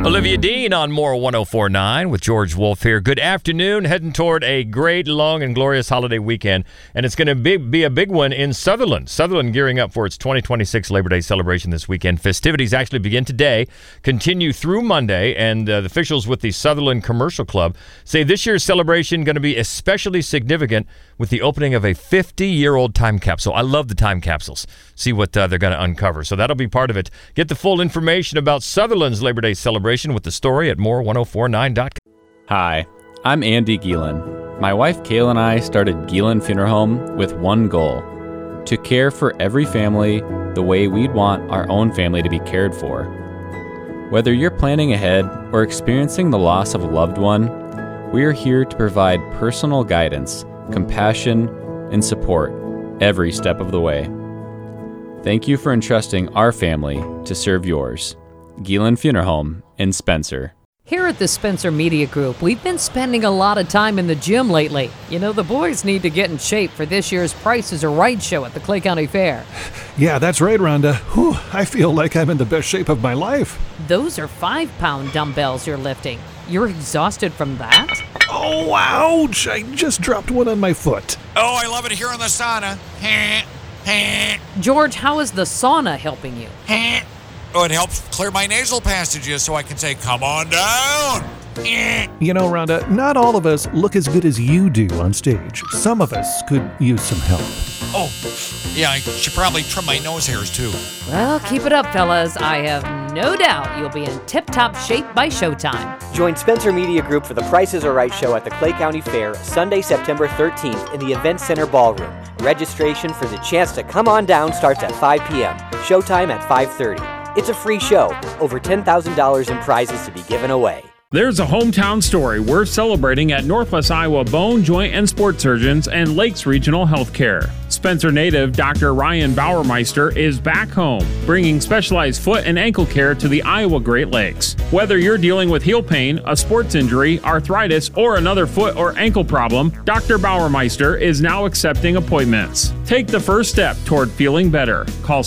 Olivia Dean on More 104.9 with George Wolf here. Good afternoon. Heading toward a great, long, and glorious holiday weekend. And it's going to be a big one in Sutherland. Sutherland gearing up for its 2026 Labor Day celebration this weekend. Festivities actually begin today, continue through Monday, and the officials with the Sutherland Commercial Club say this year's celebration going to be especially significant with the opening of a 50-year-old time capsule. I love the time capsules. See what they're going to uncover. So that'll be part of it. Get the full information about Sutherland's Labor Day celebration with the story at more1049.com. Hi, I'm Andy Geelan. My wife Kayla and I started Geelan Funeral Home with one goal: to care for every family the way we'd want our own family to be cared for. Whether you're planning ahead or experiencing the loss of a loved one, we are here to provide personal guidance, compassion, and support every step of the way. Thank you for entrusting our family to serve yours. Geelan Funeral Home in Spencer. Here at the Spencer Media Group, we've been spending a lot of time in the gym lately. You know, the boys need to get in shape for this year's Price is Right show at the Clay County Fair. Yeah, that's right, Rhonda. Whew, I feel like I'm in the best shape of my life. Those are 5-pound dumbbells you're lifting. You're exhausted from that? Oh, ouch! I just dropped one on my foot. Oh, I love it here in the sauna. George, how is the sauna helping you? Oh, it helps clear my nasal passages so I can say, come on down. You know, Rhonda, not all of us look as good as you do on stage. Some of us could use some help. Oh, yeah, I should probably trim my nose hairs too. Well, keep it up, fellas. I have no doubt you'll be in tip-top shape by showtime. Join Spencer Media Group for the Price is Right show at the Clay County Fair, Sunday, September 13th in the Event Center Ballroom. Registration for the chance to come on down starts at 5 p.m. Showtime at 5:30. It's a free show. Over $10,000 in prizes to be given away. There's a hometown story we're celebrating at Northwest Iowa Bone, Joint, and Sports Surgeons and Lakes Regional Healthcare. Spencer native Dr. Ryan Bauermeister is back home, bringing specialized foot and ankle care to the Iowa Great Lakes. Whether you're dealing with heel pain, a sports injury, arthritis, or another foot or ankle problem, Dr. Bauermeister is now accepting appointments. Take the first step toward feeling better. Call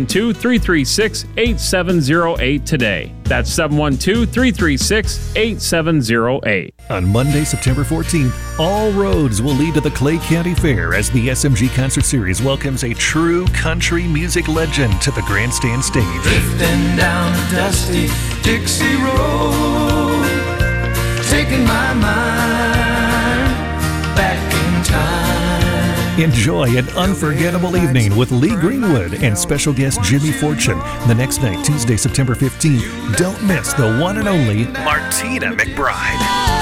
712-336-8708 today. That's 712-336-8708. On Monday, September 14th, all roads will lead to the Clay County Fair as the SMG Concert Series welcomes a true country music legend to the grandstand stage. Drifting down a dusty Dixie road, taking my mind back in time. Enjoy an unforgettable evening with Lee Greenwood and special guest Jimmy Fortune. The next night, Tuesday, September 15th, don't miss the one and only Martina McBride.